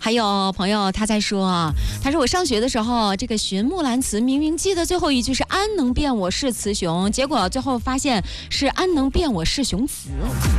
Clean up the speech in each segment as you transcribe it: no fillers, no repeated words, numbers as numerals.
还有朋友他在说，他说我上学的时候，这个寻木兰辞明明记得最后一句是安能辨我是雌雄，结果最后发现是安能辨我是雄雌。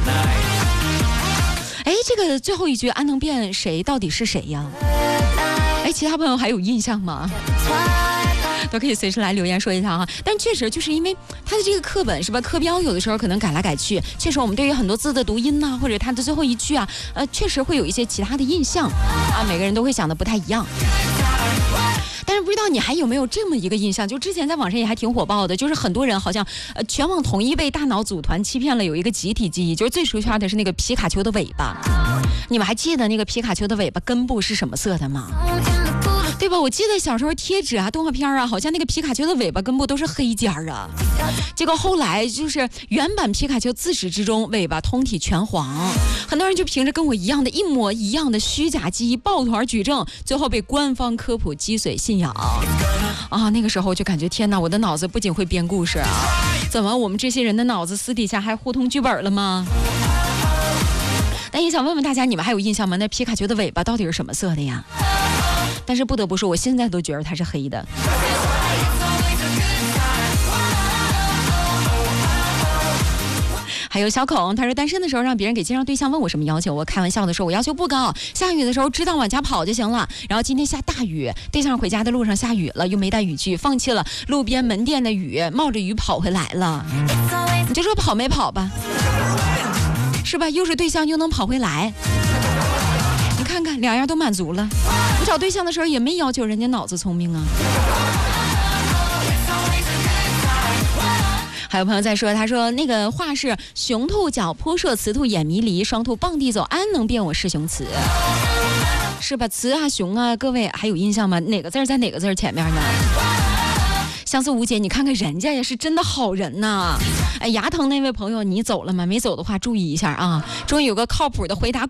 哎，这个最后一句安能辨谁到底是谁呀？哎，其他朋友还有印象吗？都可以随时来留言说一下哈。但确实就是因为它的这个课本是吧，课标有的时候可能改来改去，确实我们对于很多字的读音呐，或者它的最后一句啊，确实会有一些其他的印象啊，每个人都会想的不太一样。但是不知道你还有没有这么一个印象，就之前在网上也还挺火爆的，就是很多人好像全网统一被大脑组团欺骗了，有一个集体记忆，就是最熟悉的是那个皮卡丘的尾巴。你们还记得那个皮卡丘的尾巴根部是什么色的吗？对吧？我记得小时候贴纸啊、动画片啊，好像那个皮卡丘的尾巴根部都是黑尖儿啊。结果后来就是原版皮卡丘自始至终尾巴通体全黄，很多人就凭着跟我一样的一模一样的虚假记忆抱团举证，最后被官方科普击碎信仰啊！那个时候就感觉天哪，我的脑子不仅会编故事啊，怎么我们这些人的脑子私底下还互通剧本了吗？但也想问问大家，你们还有印象吗？那皮卡丘的尾巴到底是什么色的呀？但是不得不说，我现在都觉得它是黑的。还有小孔，他说单身的时候让别人给介绍对象，问我什么要求，我开玩笑的说我要求不高，下雨的时候知道往家跑就行了。然后今天下大雨，对象回家的路上下雨了，又没带雨具，放弃了路边门店的雨，冒着雨跑回来了。你就说跑没跑吧，是吧？又是对象又能跑回来，你看看两样都满足了。我找对象的时候也没要求人家脑子聪明啊。还有朋友在说，他说那个话是雄兔脚扑朔，雌兔眼迷离，双兔傍地走，安能辨我是雄雌，是吧？雌啊雄啊，各位还有印象吗？哪个字在哪个字前面呢？相思无解，你看看人家也是真的好人呐。哎，牙疼那位朋友你走了吗？没走的话注意一下啊。终于有个靠谱的回答